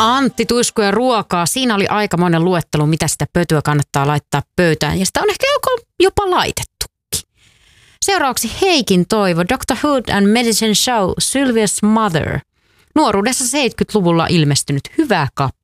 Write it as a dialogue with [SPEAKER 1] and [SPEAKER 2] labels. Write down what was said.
[SPEAKER 1] Antti Tuisku ja ruokaa. Siinä oli aikamoinen luettelo, mitä sitä pötyä kannattaa laittaa pöytään. Ja sitä on ehkä jopa laitettukin. Seuraavaksi Heikin toivo. Dr. Hood and Medicine Show, Sylvia's Mother. Nuoruudessa 70-luvulla ilmestynyt hyvä kappale.